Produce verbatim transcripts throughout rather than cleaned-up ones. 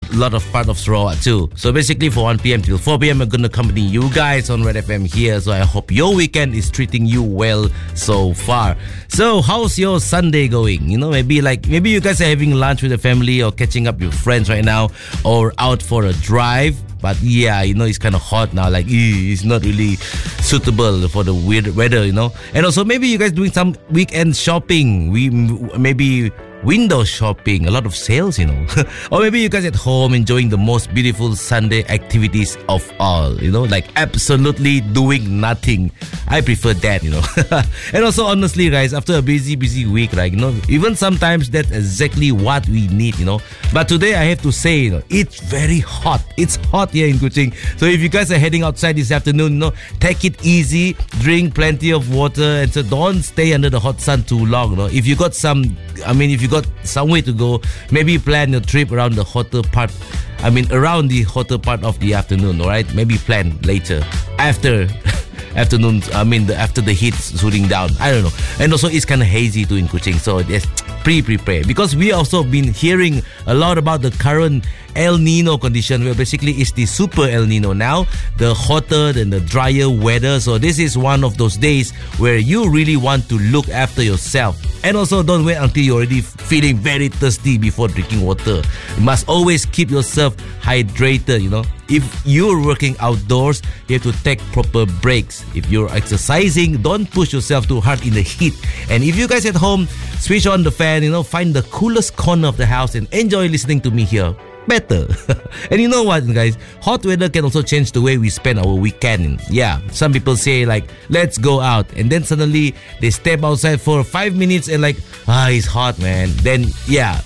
lot of part of Sarawak too. So basically for one p.m. till four p.m. I'm going to accompany you guys on Red F M here. So I hope your weekend is treating you well so far. So how's your Sunday going? You know, maybe like maybe you guys are having lunch with the family or catching up with your friends right now or out for a drive. But yeah, you know, it's kind of hot now. Like, ew, it's not really suitable for the weird weather, you know. And also, maybe you guys doing some weekend shopping. We maybe window shopping, a lot of sales, you know. Or maybe you guys at home enjoying the most beautiful Sunday activities of all, you know, like absolutely doing nothing. I prefer that, you know. And also, honestly, guys, after a busy, busy week, like, you know, even sometimes that's exactly what we need, you know. But today, I have to say, you know, it's very hot. It's hot here in Kuching. So if you guys are heading outside this afternoon, you know, take it easy, drink plenty of water, and so don't stay under the hot sun too long, you know. If you got some, I mean, if you got somewhere to go, maybe plan your trip around the hotter part. I mean, around the hotter part of the afternoon, all right? Maybe plan later, after afternoon. I mean, the, after the heat's cooling down. I don't know. And also, it's kind of hazy too in Kuching, so just pre-prepare. Because we also been hearing a lot about the current El Nino condition, where basically it's the super El Nino now, the hotter and the drier weather. So this is one of those days where you really want to look after yourself. And also, don't wait until you're already feeling very thirsty before drinking water. You must always keep yourself hydrated, you know. If you're working outdoors, you have to take proper breaks. If you're exercising, don't push yourself too hard in the heat. And if you guys at home, switch on the fan, you know, find the coolest corner of the house and enjoy listening to me here. Better. And you know what, guys? Hot weather can also change the way we spend our weekend. Yeah, some people say like, let's go out. And then suddenly they step outside for five minutes and like, ah, it's hot, man. Then, yeah,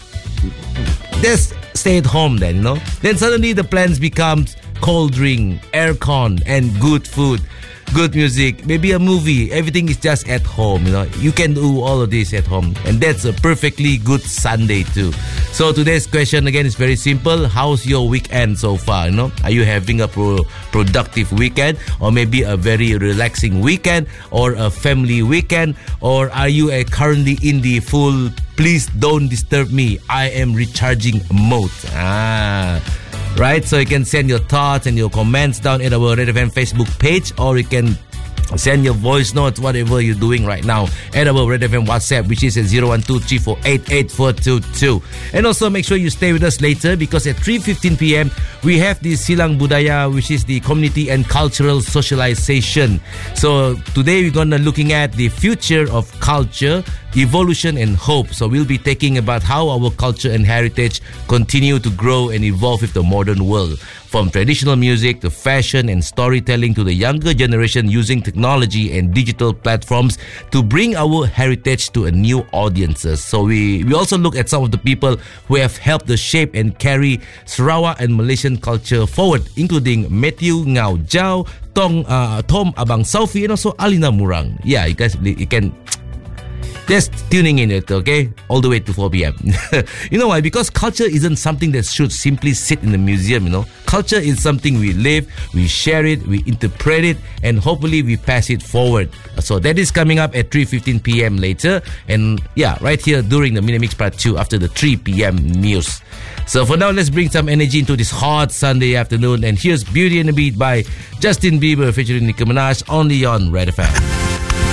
just stay at home then, you know. Then suddenly the plans becomes cold drink, aircon, and good food. Good music, maybe a movie. Everything is just at home, you know. You can do all of this at home. And that's a perfectly good Sunday too. So today's question again is very simple. How's your weekend so far, you know? Are you having a pro- productive weekend? Or maybe a very relaxing weekend? Or a family weekend? Or are you uh, currently in the full please don't disturb me, I am recharging mode? Ah... Right, so you can send your thoughts and your comments down at our Red F M Facebook page, or you can send your voice notes, whatever you're doing right now, at our Red F M WhatsApp, which is at zero one two three four eight eight four two two. And also make sure you stay with us later, because at three fifteen p.m. we have the Silang Budaya, which is the community and cultural socialization. So today we're gonna looking at the future of culture, evolution and hope. So we'll be taking about how our culture and heritage continue to grow and evolve with the modern world. From traditional music to fashion and storytelling to the younger generation using technology and digital platforms to bring our heritage to a new audiences. So we, we also look at some of the people who have helped to shape and carry Sarawak and Malaysian culture forward, including Matthew Ngau Jao, Tong, uh, Tom Abang Saufi, and also Alina Murang. Yeah, you guys, you can... just tuning in it, okay? All the way to four p.m. You know why? Because culture isn't something that should simply sit in the museum, you know. Culture is something we live, we share it, we interpret it, and hopefully we pass it forward. So that is coming up at three fifteen p.m. later. And yeah, right here during the Minimix Part two after the three p.m. news. So for now, let's bring some energy into this hot Sunday afternoon. And here's Beauty and the Beat by Justin Bieber featuring Nicki Minaj, only on Red F M.